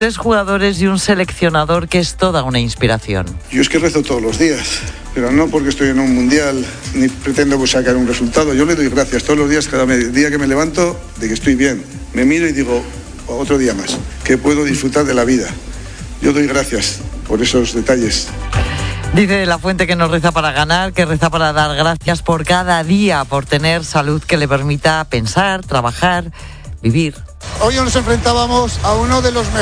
Tres jugadores y un seleccionador que es toda una inspiración. Yo es que rezo todos los días, pero no porque estoy en un mundial ni pretendo sacar un resultado. Yo le doy gracias todos los días, cada día que me levanto, de que estoy bien. Me miro y digo, otro día más, que puedo disfrutar de la vida. Yo doy gracias por esos detalles. Dice La Fuente que no reza para ganar, que reza para dar gracias por cada día, por tener salud que le permita pensar, trabajar, vivir. Hoy nos enfrentábamos a una de las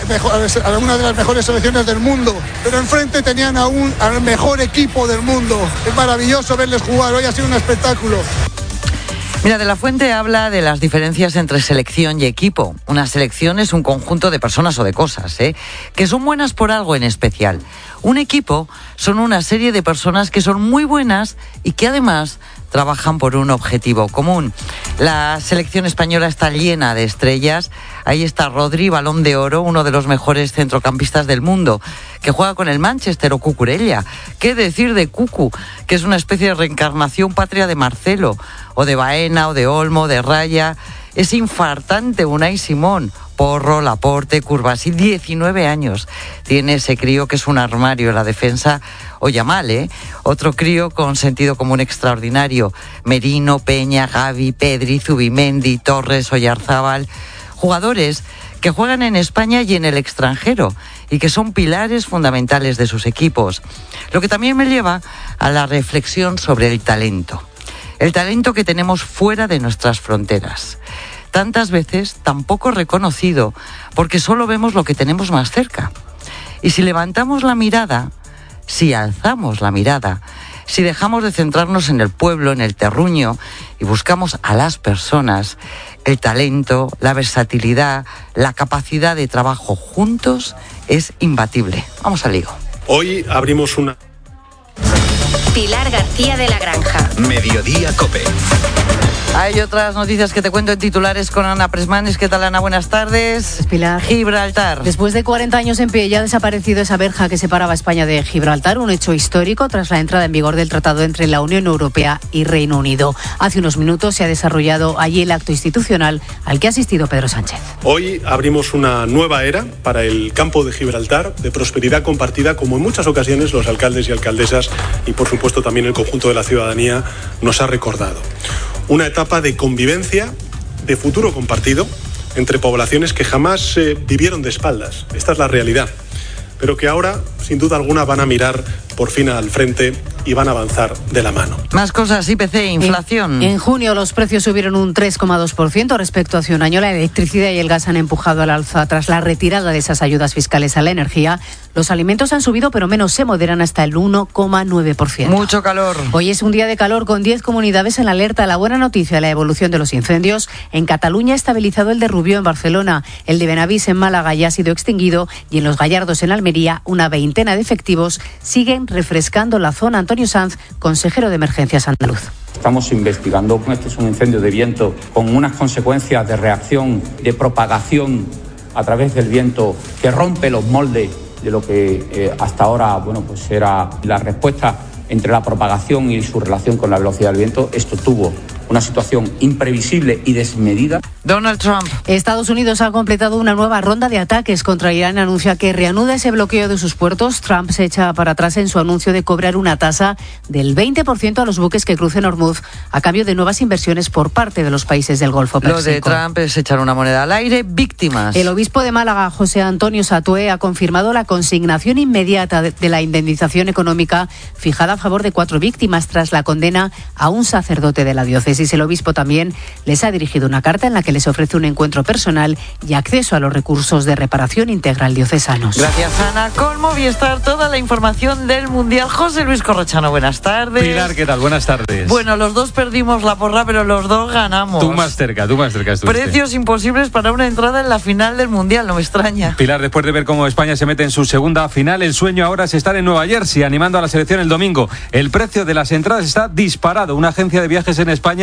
mejores selecciones del mundo, pero enfrente tenían al mejor equipo del mundo. Es maravilloso verles jugar, hoy ha sido un espectáculo. Mira, De La Fuente habla de las diferencias entre selección y equipo. Una selección es un conjunto de personas o de cosas, que son buenas por algo en especial. Un equipo son una serie de personas que son muy buenas y que además trabajan por un objetivo común. La selección española está llena de estrellas. Ahí está Rodri, Balón de Oro, uno de los mejores centrocampistas del mundo, que juega con el Manchester, o Cucurella. ¿Qué decir de Cucu, que es una especie de reencarnación patria de Marcelo, o de Baena, o de Olmo, de Raya? Es infartante Unai Simón. Porro, Laporte, Curbasí, 19 años. Tiene ese crío que es un armario en la defensa. O Yamal, otro crío con sentido común extraordinario. Merino, Peña, Gavi, Pedri, Zubimendi, Torres, Oyarzábal. Jugadores que juegan en España y en el extranjero y que son pilares fundamentales de sus equipos. Lo que también me lleva a la reflexión sobre el talento. El talento que tenemos fuera de nuestras fronteras. Tantas veces tan poco reconocido porque solo vemos lo que tenemos más cerca. Y si levantamos la mirada, si alzamos la mirada, si dejamos de centrarnos en el pueblo, en el terruño y buscamos a las personas, el talento, la versatilidad, la capacidad de trabajo juntos es imbatible. Vamos al lío. Hoy abrimos una... Pilar García de la Granja. Mediodía COPE. Hay otras noticias que te cuento en titulares con Ana Presmanes. ¿Qué tal, Ana? Buenas tardes. Pilar. Gibraltar. Después de 40 años en pie, ya ha desaparecido esa verja que separaba España de Gibraltar, un hecho histórico tras la entrada en vigor del tratado entre la Unión Europea y Reino Unido. Hace unos minutos se ha desarrollado allí el acto institucional al que ha asistido Pedro Sánchez. Hoy abrimos una nueva era para el campo de Gibraltar, de prosperidad compartida, como en muchas ocasiones los alcaldes y alcaldesas y, por supuesto, también el conjunto de la ciudadanía nos ha recordado. Una etapa de convivencia, de futuro compartido, entre poblaciones que jamás vivieron de espaldas. Esta es la realidad. Pero que ahora, sin duda alguna, van a mirar por fin al frente y van a avanzar de la mano. Más cosas, IPC, inflación. En junio los precios subieron un 3,2% respecto a hace un año. La electricidad y el gas han empujado al alza tras la retirada de esas ayudas fiscales a la energía. Los alimentos han subido, pero menos, se moderan hasta el 1,9%. Mucho calor. Hoy es un día de calor con 10 comunidades en alerta. La buena noticia, la evolución de los incendios. En Cataluña ha estabilizado el de Rubió en Barcelona. El de Benavís en Málaga ya ha sido extinguido. Y en Los Gallardos en Almería, una veintena de efectivos siguen refrescando la zona. Antonio Sanz, consejero de Emergencias andaluz. Estamos investigando. Este es un incendio de viento con unas consecuencias de reacción, de propagación a través del viento que rompe los moldes de lo que hasta ahora era la respuesta entre la propagación y su relación con la velocidad del viento. Esto tuvo una situación imprevisible y desmedida. Donald Trump. Estados Unidos ha completado una nueva ronda de ataques contra Irán. Anuncia que reanuda ese bloqueo de sus puertos. Trump se echa para atrás en su anuncio de cobrar una tasa del 20% a los buques que crucen Hormuz a cambio de nuevas inversiones por parte de los países del Golfo Pérsico. Lo de Trump es echar una moneda al aire. Víctimas. El obispo de Málaga, José Antonio Satué, ha confirmado la consignación inmediata de la indemnización económica fijada a favor de 4 víctimas tras la condena a un sacerdote de la diócesis. El obispo también les ha dirigido una carta en la que les ofrece un encuentro personal y acceso a los recursos de reparación integral diocesanos. Gracias, Ana. Con Movistar, toda la información del Mundial. José Luis Corrochano, buenas tardes. Pilar, ¿qué tal? Buenas tardes. Bueno, los dos perdimos la porra, pero los dos ganamos. Tú más cerca estuviste. Precios imposibles para una entrada en la final del Mundial, no me extraña. Pilar, después de ver cómo España se mete en su segunda final, el sueño ahora es estar en Nueva Jersey animando a la selección el domingo. El precio de las entradas está disparado. Una agencia de viajes en España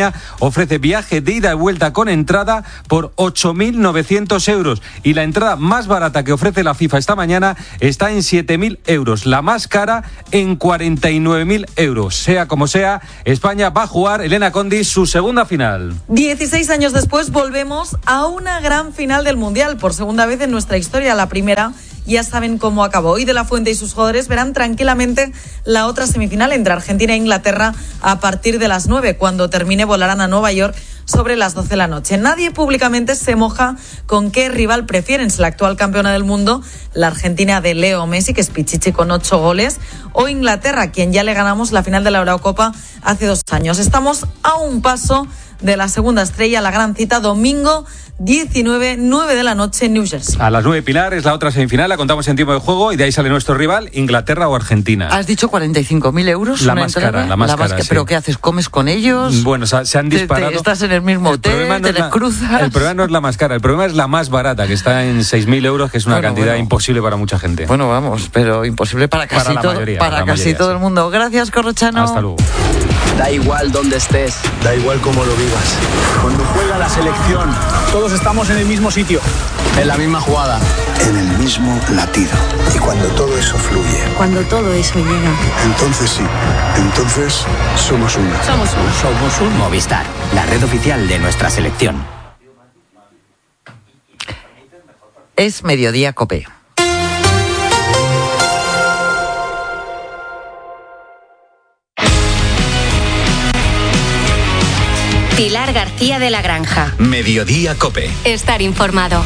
España ofrece viaje de ida y vuelta con entrada por 8.900 euros. Y la entrada más barata que ofrece la FIFA esta mañana está en 7.000 euros. La más cara en 49.000 euros. Sea como sea, España va a jugar, Elena Condis, su segunda final. 16 años después volvemos a una gran final del Mundial, por segunda vez en nuestra historia. La primera ya saben cómo acabó. Hoy De La Fuente y sus jugadores verán tranquilamente la otra semifinal entre Argentina e Inglaterra a partir de las 9. Cuando termine volarán a Nueva York sobre las 12 de la noche. Nadie públicamente se moja con qué rival prefieren, si la actual campeona del mundo, la Argentina de Leo Messi, que es pichichi con 8 goles, o Inglaterra, a quien ya le ganamos la final de la Eurocopa hace 2 años. Estamos a un paso de la segunda estrella, la gran cita, domingo 19, 9 de la noche en New Jersey. A las 9, Pilar, es la otra semifinal, la contamos en tiempo de juego y de ahí sale nuestro rival, Inglaterra o Argentina. ¿Has dicho 45.000 euros? La más cara, sí. ¿Pero qué haces? ¿Comes con ellos? Bueno, se han disparado. ¿Estás en el mismo hotel? ¿Te les cruzas? El problema no es la más cara, el problema es la más barata, que está en 6.000 euros, que es una cantidad imposible para mucha gente. Bueno, vamos, pero imposible para casi todo el mundo. Gracias, Corrochano. Hasta luego. Da igual dónde estés, da igual cómo lo vivas. Cuando juega la selección, todos estamos en el mismo sitio, en la misma jugada, en el mismo latido. Y cuando todo eso fluye, cuando todo eso llega, entonces sí, entonces somos uno. Somos un Movistar, la red oficial de nuestra selección. Es Mediodía COPE. Pilar García de la Granja. Mediodía COPE. Estar informado.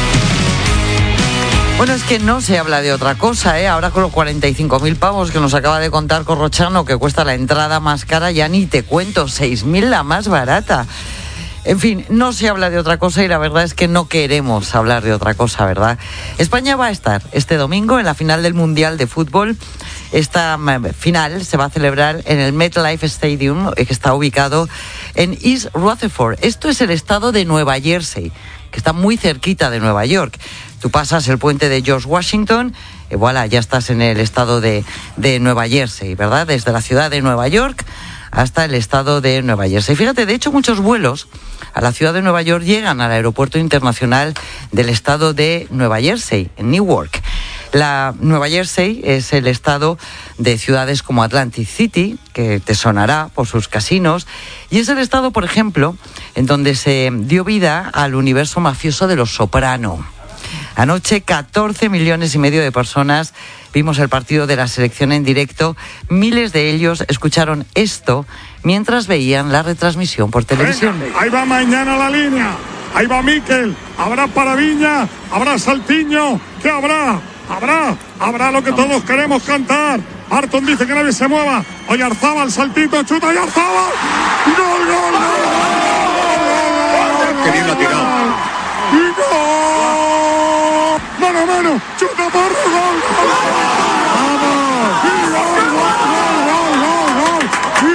Bueno, es que no se habla de otra cosa, ¿eh? Ahora con los 45.000 pavos que nos acaba de contar Corrochano, que cuesta la entrada más cara, ya ni te cuento, 6.000 la más barata. En fin, no se habla de otra cosa y la verdad es que no queremos hablar de otra cosa, ¿verdad? España va a estar este domingo en la final del Mundial de Fútbol. Esta final se va a celebrar en el MetLife Stadium, que está ubicado en East Rutherford. Esto es el estado de Nueva Jersey, que está muy cerquita de Nueva York. Tú pasas el puente de George Washington y voilà, ya estás en el estado de Nueva Jersey, ¿verdad? Desde la ciudad de Nueva York hasta el estado de Nueva Jersey. Fíjate, de hecho, muchos vuelos a la ciudad de Nueva York llegan al aeropuerto internacional del estado de Nueva Jersey, en Newark. La Nueva Jersey es el estado de ciudades como Atlantic City, que te sonará por sus casinos, y es el estado, por ejemplo, en donde se dio vida al universo mafioso de Los Soprano. Anoche 14,5 millones de personas vimos el partido de la selección en directo. Miles de ellos escucharon esto mientras veían la retransmisión por televisión. Venga, ahí va Mañana la línea, ahí va Miquel, habrá Paraviña, habrá Saltiño, ¿qué habrá? Habrá lo que todos queremos cantar. Arton dice que nadie se mueva. Oyarzábal, saltito, chuta Oyarzábal. ¡Gol, gol, gol! ¡Qué bien lo ha tirado! ¡Y gol! ¡Mano a mano! ¡Chuta Porro! ¡Gol, gol! ¡Vamos! ¡Y gol, gol,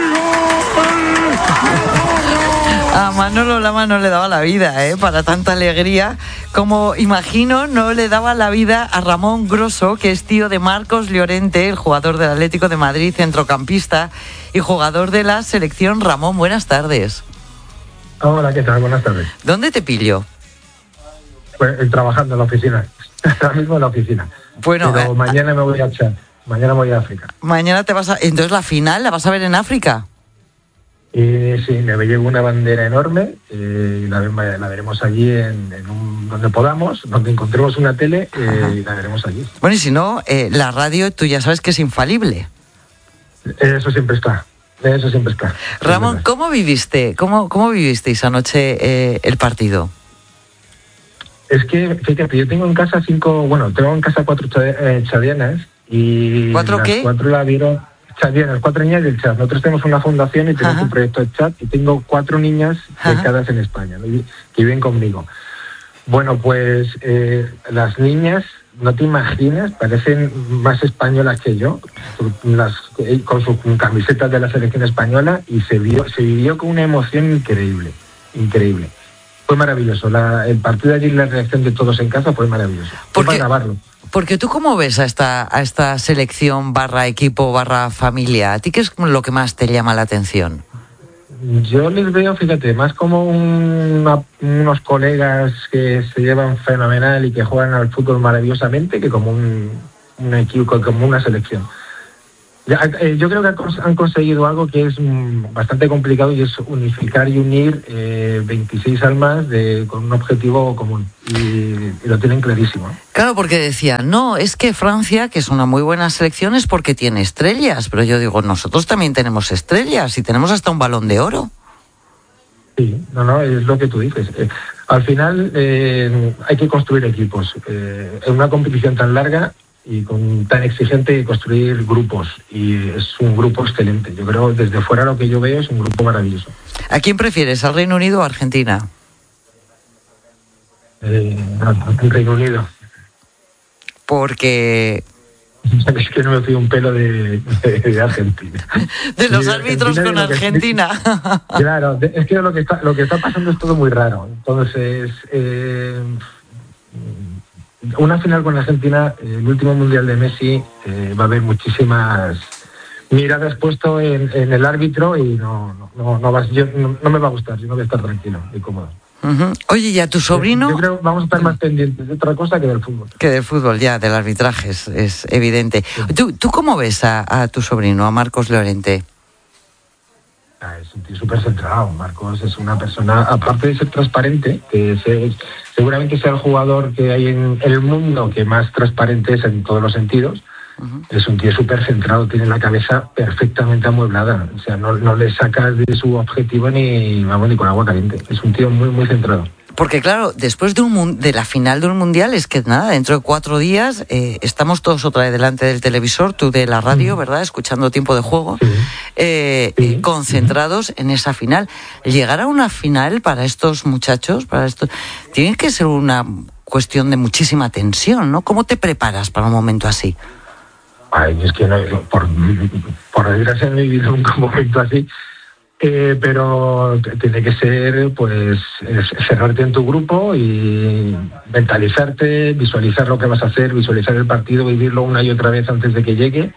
gol! A Manolo Lama no le daba la vida, para tanta alegría, como imagino no le daba la vida a Ramón Grosso, que es tío de Marcos Llorente, el jugador del Atlético de Madrid, centrocampista y jugador de la selección. Ramón, buenas tardes. Hola, ¿qué tal? Buenas tardes. ¿Dónde te pillo? Pues trabajando en la oficina, ahora mismo en la oficina. Bueno, pero mañana me voy a echar, mañana voy a África. Mañana te vas a... Entonces la final la vas a ver en África. Sí, me llevo una bandera enorme y la veremos allí donde podamos, donde encontremos una tele y la veremos allí. Bueno, y si no, la radio tú ya sabes que es infalible. Eso siempre está. Ramón, ¿cómo vivisteis anoche el partido? Es que, fíjate, yo tengo en casa 4 chadianas y... ¿4 qué? 4 la vieron... Chadianas, 4 niñas del Chad. Nosotros tenemos una fundación y tenemos un proyecto de Chad y tengo 4 niñas becadas en España, ¿no? que viven conmigo. Bueno, pues las niñas, no te imaginas, parecen más españolas que yo, con sus camisetas de la selección española, y se vivió con una emoción increíble. Fue maravilloso. El partido de allí, la reacción de todos en casa fue maravilloso. Fue para grabarlo. Porque tú, ¿cómo ves a esta selección / equipo / familia? ¿A ti qué es lo que más te llama la atención? Yo les veo, fíjate, más como unos colegas que se llevan fenomenal y que juegan al fútbol maravillosamente que como un equipo, como una selección. Yo creo que han conseguido algo que es bastante complicado y es unificar y unir 26 almas con un objetivo común. Y lo tienen clarísimo. Claro, porque decían, no, es que Francia, que es una muy buena selección, es porque tiene estrellas. Pero yo digo, nosotros también tenemos estrellas y tenemos hasta un Balón de Oro. Sí, no, es lo que tú dices. Al final hay que construir equipos. En una competición tan larga y tan exigente, construir grupos, y es un grupo excelente. Yo creo, desde fuera lo que yo veo es un grupo maravilloso. ¿A quién prefieres, al Reino Unido o a Argentina? Al Reino Unido. Porque... Es que no me fío un pelo de Argentina. De los árbitros con Argentina. Claro, es que lo que está pasando es todo muy raro. Entonces... una final con Argentina, el último mundial de Messi, va a haber muchísimas miradas puesto en el árbitro y no me va a gustar, yo no voy a estar tranquilo y cómodo. Uh-huh. Oye, ¿y a tu sobrino? Yo creo que vamos a estar más pendientes de otra cosa que del fútbol. Que del fútbol, ya, del arbitraje, es evidente. Sí. ¿Tú cómo ves a tu sobrino, a Marcos Llorente? Es un tío súper centrado. Marcos es una persona, aparte de ser transparente, que seguramente sea el jugador que hay en el mundo que más transparente es en todos los sentidos. Uh-huh. Es un tío súper centrado, tiene la cabeza perfectamente amueblada. O sea, no le sacas de su objetivo ni con agua caliente. Es un tío muy, muy centrado. Porque claro, después de la final de un mundial, es que nada, dentro de 4 días estamos todos otra vez delante del televisor, tú de la radio, ¿verdad?, escuchando Tiempo de Juego, sí. Concentrados en esa final. Llegar a una final para estos muchachos, tiene que ser una cuestión de muchísima tensión, ¿no? ¿Cómo te preparas para un momento así? Ay, es que no, por desgracia no he vivido nunca un momento así. Pero tiene que ser, pues, cerrarte en tu grupo y mentalizarte, visualizar lo que vas a hacer, visualizar el partido, vivirlo una y otra vez antes de que llegue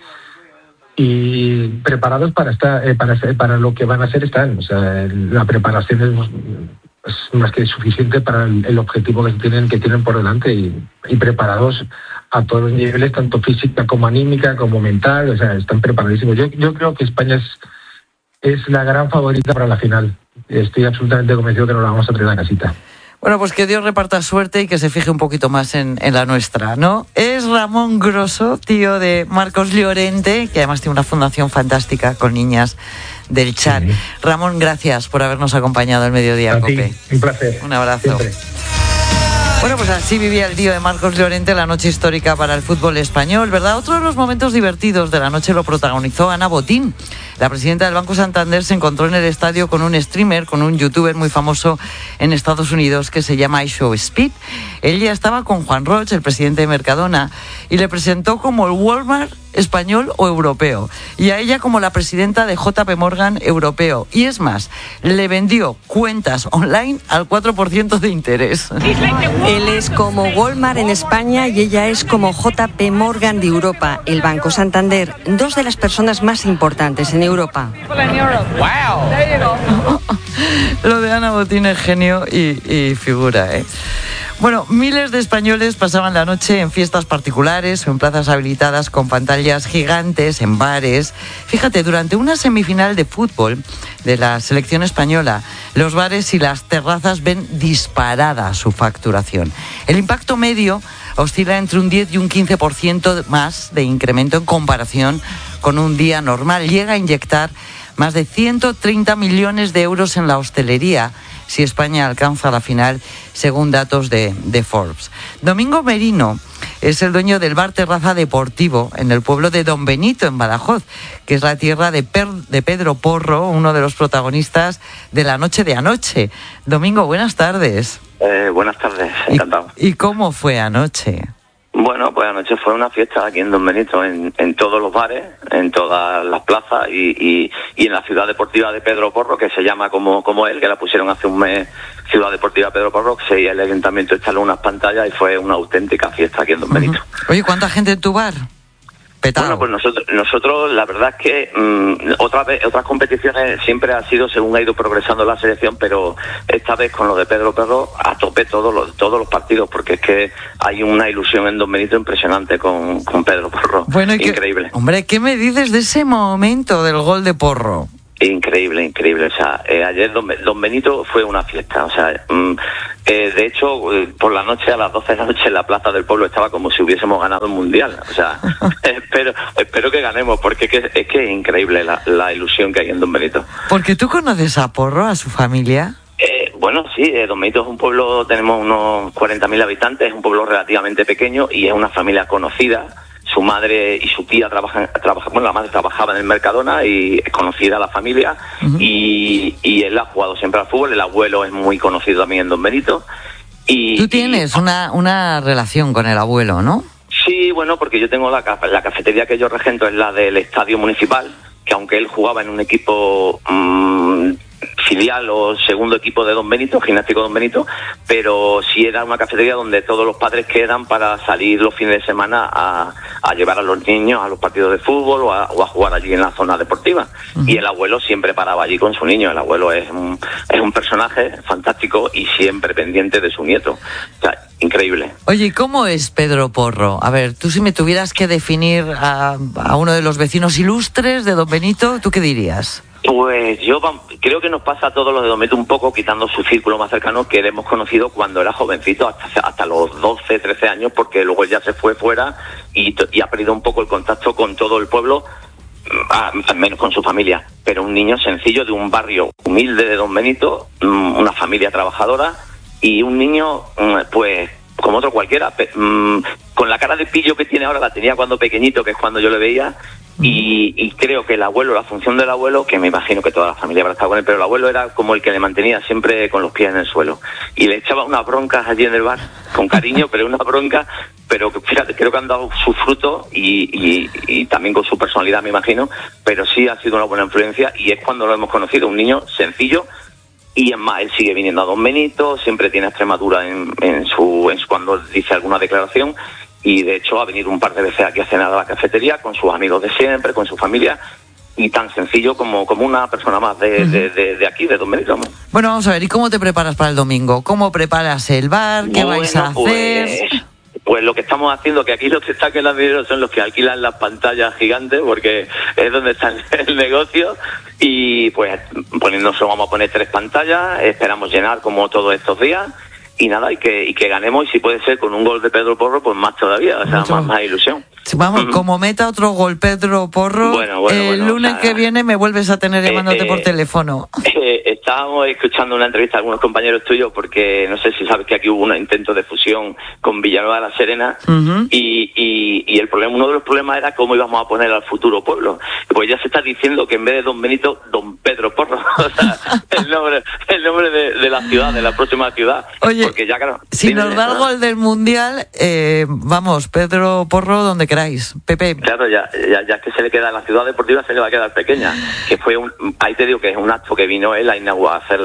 y preparados para lo que van a hacer están. O sea, la preparación es más que suficiente para el objetivo que tienen por delante y preparados a todos los niveles, tanto física como anímica como mental. O sea, están preparadísimos. Yo creo que España es la gran favorita para la final. Estoy absolutamente convencido que nos la vamos a traer a casita. Bueno, pues que Dios reparta suerte y que se fije un poquito más en la nuestra, ¿no? Es Ramón Grosso, tío de Marcos Llorente, que además tiene una fundación fantástica con niñas del Chad. Sí. Ramón, gracias por habernos acompañado el Mediodía a Cope. Ti, un placer. Un abrazo. Siempre. Bueno, pues así vivía el tío de Marcos Llorente la noche histórica para el fútbol español, ¿verdad? Otro de los momentos divertidos de la noche lo protagonizó Ana Botín. La presidenta del Banco Santander se encontró en el estadio con un streamer, con un youtuber muy famoso en Estados Unidos que se llama iShowSpeed. Él ya estaba con Juan Roig, el presidente de Mercadona, y le presentó como el Walmart español o europeo, y a ella como la presidenta de JP Morgan europeo. Y es más, le vendió cuentas online al 4% de interés. Él es como Walmart en España y ella es como JP Morgan de Europa, el Banco Santander, dos de las personas más importantes en Europa. Lo de Ana Botín es genio y figura, ¿eh? Bueno, miles de españoles pasaban la noche en fiestas particulares o en plazas habilitadas con pantallas gigantes, en bares. Fíjate, durante una semifinal de fútbol de la selección española, los bares y las terrazas ven disparada su facturación. El impacto medio oscila entre un 10 y un 15% más de incremento en comparación con un día normal. Llega a inyectar más de 130 millones de euros en la hostelería si España alcanza la final, según datos de Forbes. Domingo Merino es el dueño del bar Terraza Deportivo en el pueblo de Don Benito, en Badajoz, que es la tierra de Pedro Porro, uno de los protagonistas de la noche de anoche. Domingo, buenas tardes. Buenas tardes, encantado. ¿Y cómo fue anoche? Bueno, pues anoche fue una fiesta aquí en Don Benito, en todos los bares, en todas las plazas y en la ciudad deportiva de Pedro Porro, que se llama como él, que la pusieron hace un mes, Ciudad Deportiva Pedro Porro, que sí, el ayuntamiento instaló unas pantallas y fue una auténtica fiesta aquí en Don Benito. Oye, ¿cuánta gente en tu bar? petado. Bueno, pues nosotros la verdad es que otras competiciones siempre ha sido según ha ido progresando la selección, pero esta vez con lo de Pedro Porro a tope todos los partidos, porque es que hay una ilusión en Don Benito impresionante con Pedro Porro. Bueno, increíble. Hombre, ¿qué me dices de ese momento del gol de Porro? Increíble. O sea, ayer Don Benito fue una fiesta. O sea, de hecho, por la noche, a las 12 de la noche, en la Plaza del Pueblo estaba como si hubiésemos ganado el Mundial. O sea, espero que ganemos, porque es que es increíble la ilusión que hay en Don Benito. ¿Porque tú conoces a Porro, a su familia? Bueno, sí, Don Benito es un pueblo, tenemos unos 40.000 habitantes, es un pueblo relativamente pequeño y es una familia conocida. Su madre y su tía trabajan, bueno, la madre trabajaba en el Mercadona y es conocida la familia, y él ha jugado siempre al fútbol. El abuelo es muy conocido también en Don Benito. Tú tienes una relación con el abuelo, ¿no? Sí, bueno, porque yo tengo la cafetería que yo regento, es la del Estadio Municipal, que aunque él jugaba en un equipo filial o segundo equipo de Don Benito, Gimnástico Don Benito, pero sí era una cafetería donde todos los padres quedan para salir los fines de semana a llevar a los niños a los partidos de fútbol o a jugar allí en la zona deportiva. Y el abuelo siempre paraba allí con su niño. El abuelo es un personaje fantástico y siempre pendiente de su nieto. O sea, increíble. Oye, ¿y cómo es Pedro Porro? A ver, tú si me tuvieras que definir a uno de los vecinos ilustres de Don Benito, ¿tú qué dirías? Pues yo creo que nos pasa a todos los de Don Benito un poco, quitando su círculo más cercano, que le hemos conocido cuando era jovencito, hasta los 12, 13 años, porque luego ya se fue fuera y ha perdido un poco el contacto con todo el pueblo, al menos con su familia. Pero un niño sencillo de un barrio humilde de Don Benito, una familia trabajadora y un niño, pues, como otro cualquiera, con la cara de pillo que tiene ahora, la tenía cuando pequeñito, que es cuando yo le veía. Y creo que la función del abuelo, que me imagino que toda la familia habrá estado con él, pero el abuelo era como el que le mantenía siempre con los pies en el suelo. Y le echaba unas broncas allí en el bar, con cariño, pero una bronca, pero fíjate, creo que han dado su fruto y también con su personalidad, me imagino, pero sí ha sido una buena influencia y es cuando lo hemos conocido, un niño sencillo. Y es más, él sigue viniendo a Don Benito, siempre tiene Extremadura en su cuando dice alguna declaración. Y de hecho ha venido un par de veces aquí a cenar a la cafetería con sus amigos de siempre, con su familia, y tan sencillo como una persona más de aquí, de Don Benito. Bueno, vamos a ver, ¿y cómo te preparas para el domingo? ¿Cómo preparas el bar? ¿Qué vais a hacer? Pues lo que estamos haciendo, que aquí los que están en la dinero son los que alquilan las pantallas gigantes, porque es donde está el negocio, y pues vamos a poner 3 pantallas, esperamos llenar como todos estos días. Y nada, y que ganemos, y si puede ser con un gol de Pedro Porro, pues más todavía, o sea, más ilusión. Vamos, como meta otro gol Pedro Porro, el lunes que viene me vuelves a tener llamándote por teléfono. Estábamos escuchando una entrevista a algunos compañeros tuyos, porque no sé si sabes que aquí hubo un intento de fusión con Villanueva de la Serena, y el problema, uno de los problemas era cómo íbamos a poner al futuro pueblo. Pues ya se está diciendo que en vez de Don Benito, Don Pedro Porro, o sea, el nombre de la ciudad, de la próxima ciudad. Oye, porque ya, claro, si nos da el gol del Mundial, vamos, Pedro Porro, donde queráis, Pepe. Claro, ya es que se le queda, la ciudad deportiva se le va a quedar pequeña, que fue ahí te digo que es un acto que vino él a inaugurar, a hacer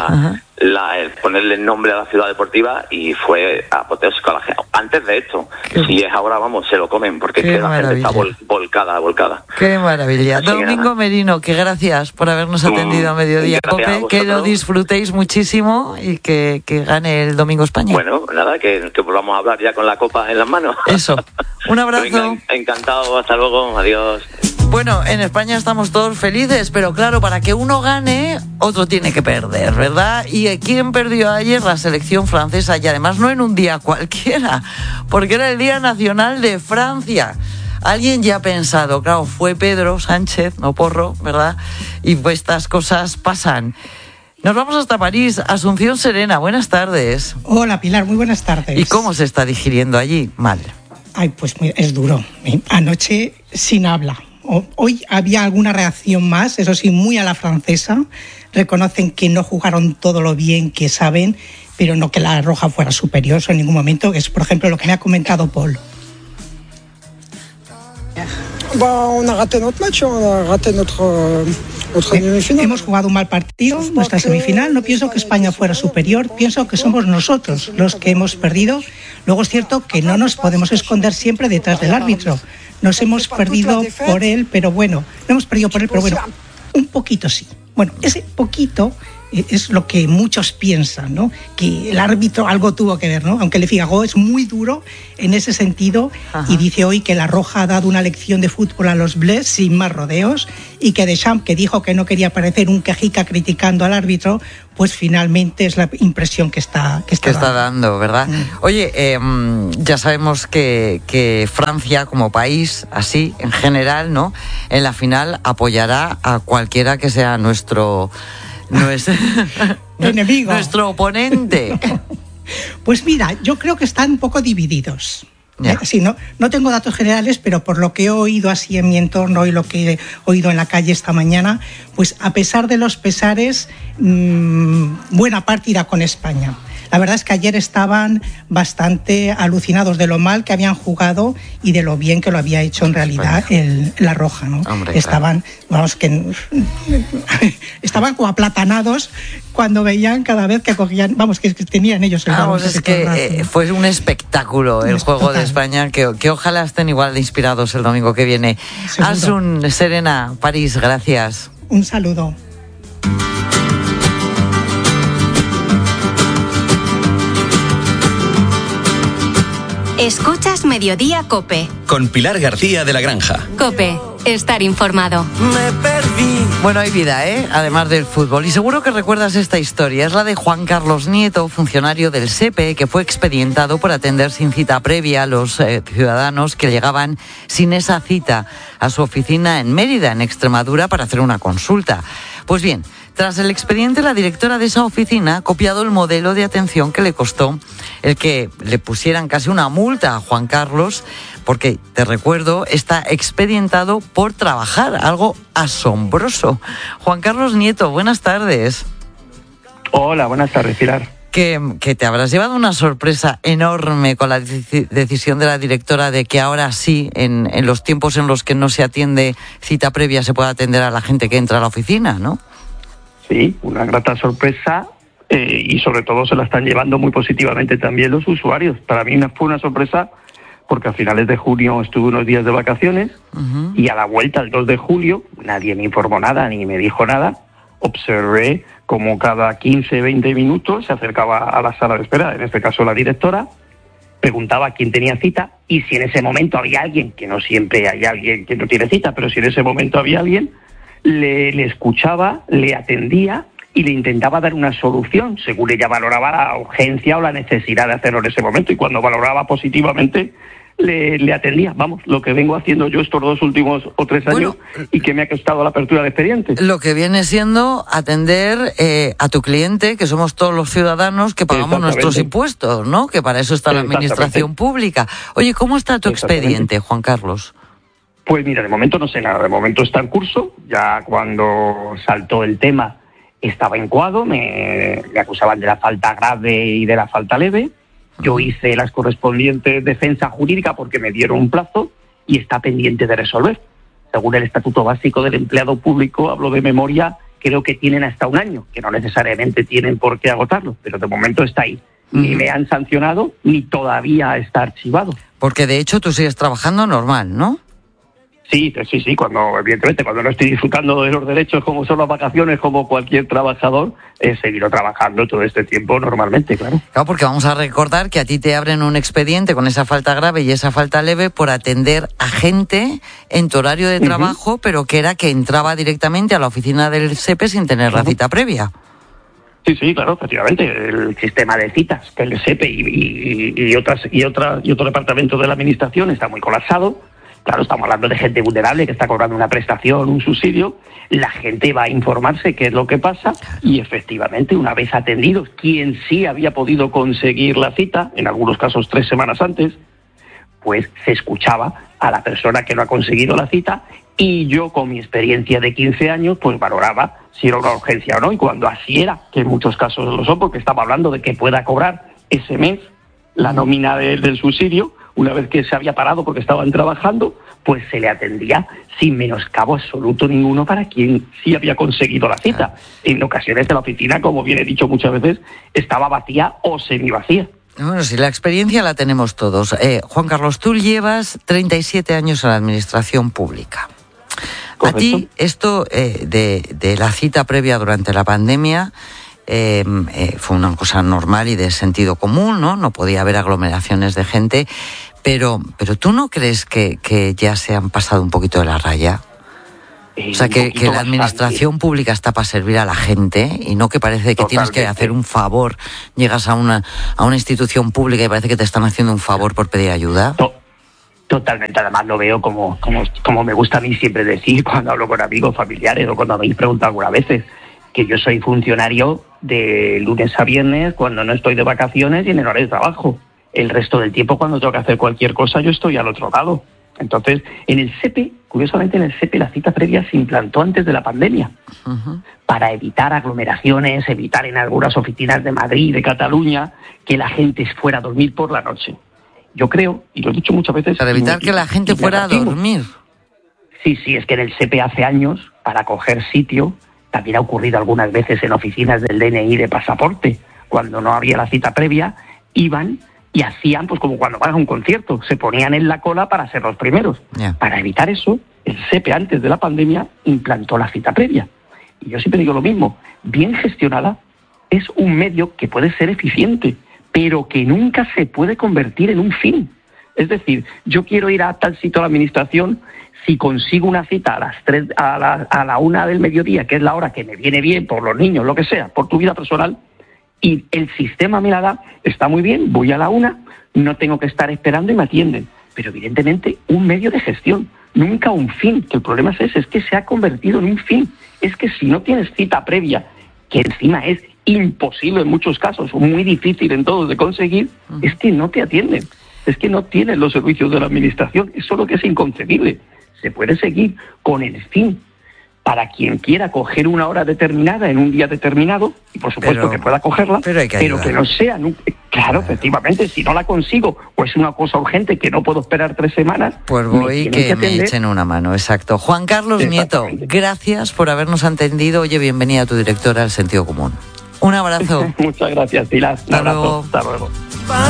ponerle el nombre a la ciudad deportiva, y fue apoteósico a la gente. Antes de esto, si es ahora, vamos, se lo comen, porque es que la gente está volcada. Qué maravilla. Domingo Merino, que gracias por habernos atendido a mediodía, Cope, que lo disfrutéis muchísimo y que gane el domingo España. Bueno, nada, que volvamos a hablar ya con la copa en las manos. Eso, un abrazo. Venga, encantado, hasta luego, adiós. Bueno, en España estamos todos felices, pero claro, para que uno gane, otro tiene que perder, ¿verdad? ¿Y quién perdió ayer? La selección francesa, y además no en un día cualquiera, porque era el Día Nacional de Francia. Alguien ya ha pensado, claro, fue Pedro Sánchez, no Porro, ¿verdad? Y pues estas cosas pasan. Nos vamos hasta París. Asunción Serena, buenas tardes. Hola, Pilar, muy buenas tardes. ¿Y cómo se está digiriendo allí? Mal. Ay, pues es duro. Anoche sin habla. Hoy había alguna reacción más, eso sí, muy a la francesa. Reconocen que no jugaron todo lo bien que saben, pero no que la roja fuera superior en ningún momento, que es, por ejemplo, lo que me ha comentado Paul. On a raté notre match, on a raté Hemos jugado un mal partido, nuestra semifinal. No pienso que España fuera superior, pienso que somos nosotros los que hemos perdido. Luego es cierto que no nos podemos esconder siempre detrás del árbitro. Nos hemos perdido por él, pero bueno, no hemos perdido por él, pero bueno, un poquito sí. Bueno, ese poquito es lo que muchos piensan, ¿no? Que el árbitro algo tuvo que ver, ¿no? Aunque Le Figaro es muy duro en ese sentido. Ajá. Y dice hoy que La Roja ha dado una lección de fútbol a los Bleus sin más rodeos, y que Deschamps, que dijo que no quería parecer un quejica criticando al árbitro, pues finalmente es la impresión que está dando, ¿verdad? Oye, ya sabemos que Francia como país, así en general, ¿no? En la final apoyará a cualquiera que sea nuestro enemigo, nuestro oponente. Pues mira, yo creo que están un poco divididos. Sí, no tengo datos generales, pero por lo que he oído así en mi entorno y lo que he oído en la calle esta mañana, pues a pesar de los pesares, buena parte irá con España. La verdad es que ayer estaban bastante alucinados de lo mal que habían jugado y de lo bien que lo había hecho en realidad La Roja, ¿no? Hombre, estaban, vamos, que estaban como aplatanados cuando veían cada vez que cogían, vamos, que tenían ellos el balón. Es que fue un espectáculo el juego de España, que ojalá estén igual de inspirados el domingo que viene. Asun, Serena, París, gracias. Un saludo. Escuchas Mediodía COPE. Con Pilar García de la Granja. COPE, estar informado. Me perdí. Bueno, hay vida, además del fútbol. Y seguro que recuerdas esta historia. Es la de Juan Carlos Nieto, funcionario del SEPE, que fue expedientado por atender sin cita previa a los ciudadanos que llegaban sin esa cita a su oficina en Mérida, en Extremadura, para hacer una consulta. Pues bien, tras el expediente, la directora de esa oficina ha copiado el modelo de atención que le costó el que le pusieran casi una multa a Juan Carlos, porque, te recuerdo, está expedientado por trabajar, algo asombroso. Juan Carlos Nieto, buenas tardes. Hola, buenas tardes, Pilar. Que te habrás llevado una sorpresa enorme con la decisión de la directora de que ahora sí, en los tiempos en los que no se atiende cita previa, se pueda atender a la gente que entra a la oficina, ¿no? Sí, una grata sorpresa, y sobre todo se la están llevando muy positivamente también los usuarios. Para mí fue una sorpresa porque a finales de junio estuve unos días de vacaciones y a la vuelta, el 2 de julio, nadie me informó nada ni me dijo nada. Observé como cada 15, 20 minutos se acercaba a la sala de espera, en este caso la directora, preguntaba quién tenía cita y si en ese momento había alguien, que no siempre hay alguien que no tiene cita, pero si en ese momento había alguien, le escuchaba, le atendía y le intentaba dar una solución, según ella valoraba la urgencia o la necesidad de hacerlo en ese momento, y cuando valoraba positivamente le atendía. Vamos, lo que vengo haciendo yo estos 2 últimos o 3 años, y que me ha costado la apertura de expedientes. Lo que viene siendo atender a tu cliente, que somos todos los ciudadanos que pagamos nuestros impuestos, ¿no? Que para eso está la administración pública. Oye, ¿cómo está tu expediente, Juan Carlos? Pues mira, de momento no sé nada, de momento está en curso. Ya cuando saltó el tema estaba incoado, me acusaban de la falta grave y de la falta leve. Yo hice las correspondientes defensa jurídica porque me dieron un plazo y está pendiente de resolver. Según el Estatuto Básico del Empleado Público, hablo de memoria, creo que tienen hasta 1 año, que no necesariamente tienen por qué agotarlo, pero de momento está ahí. Ni me han sancionado, ni todavía está archivado. Porque de hecho tú sigues trabajando normal, ¿no? Sí, evidentemente, cuando no estoy disfrutando de los derechos como son las vacaciones, como cualquier trabajador, he seguido trabajando todo este tiempo normalmente, claro. Claro, porque vamos a recordar que a ti te abren un expediente con esa falta grave y esa falta leve por atender a gente en tu horario de trabajo, pero que era que entraba directamente a la oficina del SEPE sin tener la cita previa. Sí, claro, efectivamente. El sistema de citas que el SEPE y otro departamento de la administración está muy colapsado. Claro, estamos hablando de gente vulnerable que está cobrando una prestación, un subsidio. La gente va a informarse qué es lo que pasa y efectivamente, una vez atendidos, quien sí había podido conseguir la cita, en algunos casos 3 semanas antes, pues se escuchaba a la persona que no ha conseguido la cita, y yo, con mi experiencia de 15 años, pues valoraba si era una urgencia o no, y cuando así era, que en muchos casos lo son, porque estaba hablando de que pueda cobrar ese mes la nómina del subsidio, una vez que se había parado porque estaban trabajando, pues se le atendía sin menoscabo absoluto ninguno para quien sí había conseguido la cita. En ocasiones la oficina, como bien he dicho muchas veces, estaba vacía o semivacía. Bueno, sí, la experiencia la tenemos todos. Juan Carlos, tú llevas 37 años en la administración pública. Correcto. A ti esto de la cita previa durante la pandemia fue una cosa normal y de sentido común, ¿no? No podía haber aglomeraciones de gente, pero ¿tú no crees que ya se han pasado un poquito de la raya? O sea, que la administración pública está para servir a la gente y no que parece que tienes que hacer un favor. Llegas a una institución pública y parece que te están haciendo un favor por pedir ayuda. Totalmente, además lo veo como me gusta a mí siempre decir cuando hablo con amigos, familiares o cuando me habéis preguntado algunas veces, que yo soy funcionario de lunes a viernes cuando no estoy de vacaciones y en el horario de trabajo. El resto del tiempo, cuando tengo que hacer cualquier cosa, yo estoy al otro lado. Entonces, en el SEPE, curiosamente en el SEPE la cita previa se implantó antes de la pandemia, para evitar aglomeraciones, evitar en algunas oficinas de Madrid, de Cataluña, que la gente fuera a dormir por la noche. Yo creo, y lo he dicho muchas veces... Para evitar que la gente fuera a dormir. Sí, es que en el SEPE hace años, para coger sitio, también ha ocurrido algunas veces en oficinas del DNI de pasaporte, cuando no había la cita previa, iban y hacían, pues como cuando van a un concierto, se ponían en la cola para ser los primeros. Para evitar eso, el SEPE antes de la pandemia implantó la cita previa. Y yo siempre digo lo mismo, bien gestionada es un medio que puede ser eficiente, pero que nunca se puede convertir en un fin. Es decir, yo quiero ir a tal sitio a la administración, si consigo una cita a las 3, a la 1 del mediodía, que es la hora que me viene bien por los niños, lo que sea, por tu vida personal, y el sistema me la da, está muy bien, voy a la 1, no tengo que estar esperando y me atienden. Pero evidentemente un medio de gestión, nunca un fin, que el problema es ese, es que se ha convertido en un fin. Es que si no tienes cita previa, que encima es imposible en muchos casos, o muy difícil en todos de conseguir, es que no te atienden, es que no tienes los servicios de la administración, eso es lo que es inconcebible. Se puede seguir con el fin para quien quiera coger una hora determinada en un día determinado, y por supuesto que pueda cogerla, pero que no sea... Claro, efectivamente, si no la consigo o es una cosa urgente que no puedo esperar 3 semanas... Pues voy y que me echen una mano, exacto. Juan Carlos Nieto, gracias por habernos atendido. Oye, bienvenida a tu directora al Sentido Común. Un abrazo. Muchas gracias, Pilar. Un abrazo. Hasta luego.